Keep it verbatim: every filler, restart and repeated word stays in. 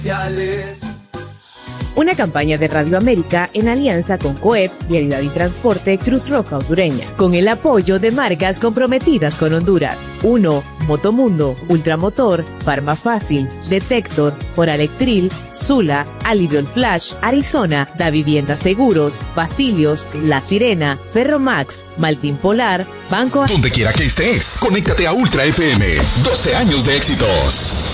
Una campaña de Radio América en alianza con COEP, Vialidad y Transporte Cruz Roja Hondureña, con el apoyo de marcas comprometidas con Honduras. uno. Motomundo, Ultramotor, Farma Fácil, Detector, Oralectril, Sula, Alivion Flash, Arizona, Da Vivienda Seguros, Basilios, La Sirena, Ferromax, Maltín Polar, Banco... Donde quiera que estés, conéctate a Ultra F M. doce años de éxitos.